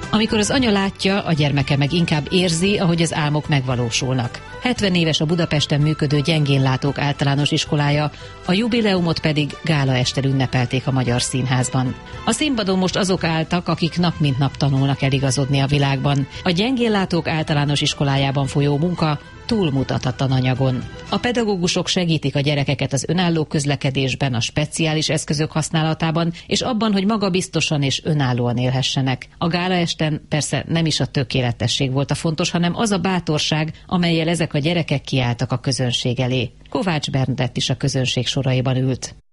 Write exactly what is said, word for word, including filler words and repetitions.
Amikor az anya látja, a gyermeke meg inkább érzi, ahogy az álmok megvalósulnak. hetven éves a Budapesten működő gyengénlátók általános iskolája, a jubileumot pedig gálaestel ünnepelték a Magyar Színházban. A színpadon most azok álltak, akik nap mint nap tanulnak eligazodni a világban. A gyengénlátók általános iskolájában folyó munka túlmutathat a anyagon. A pedagógusok segítik a gyerekeket az önálló közlekedésben, a speciális eszközök használatában, és abban, hogy magabiztosan és önállóan élhessenek. A gálaesten persze nem is a tökéletesség volt a fontos, hanem az a bátorság, amellyel ezek a gyerekek kiálltak a közönség elé. Kovács Bernadett is a közönség soraiban ült.